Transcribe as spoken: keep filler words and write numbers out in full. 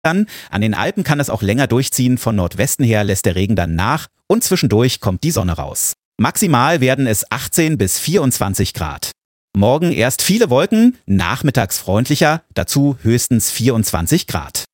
An den Alpen kann es auch länger durchziehen, von Nordwesten her lässt der Regen dann nach und zwischendurch kommt die Sonne raus. Maximal werden es achtzehn bis vierundzwanzig Grad. Morgen erst viele Wolken, nachmittags freundlicher, dazu höchstens vierundzwanzig Grad.